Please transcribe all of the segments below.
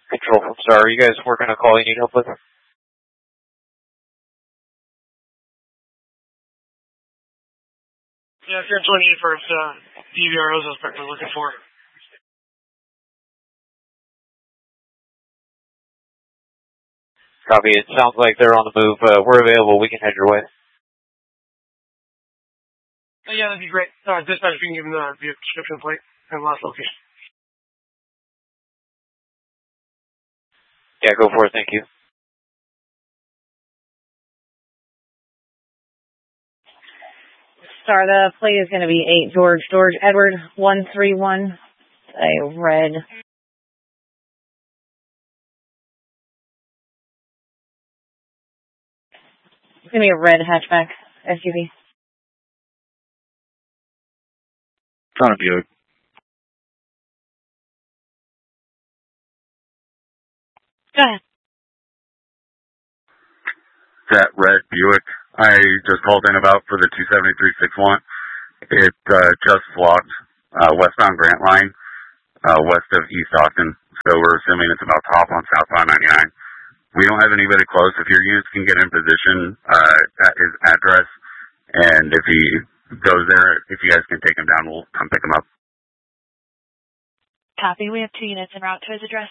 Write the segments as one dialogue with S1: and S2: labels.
S1: Control from Star, are you guys working a call you need help with?
S2: Yeah, if you're 28 for DVROs, that's what we're looking for.
S1: Copy. It sounds like they're on the move. We're available. We can head your way.
S2: Yeah, that'd be great. Dispatch, if you can give them the description plate and last location.
S1: Yeah, go for it. Thank you.
S3: Star, the plate is going to be 8 George Edward 131. A red. It's going to be a red hatchback SUV.
S4: Front of Buick.
S3: Go ahead.
S4: That red Buick I just called in about for the 27361. It just locked westbound Grant Line, west of East Austin. So we're assuming it's about top on southbound 99. We don't have anybody close. If your units can get in position at his address, and if he goes there, if you guys can take him down, we'll come pick him up.
S5: Copy. We have 2 units en route to his address.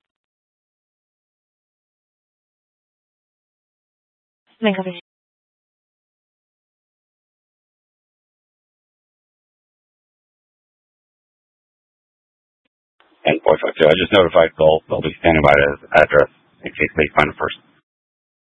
S3: Copy.
S4: And 452, I just notified Gulf. They'll be standing by his address in case they find him first.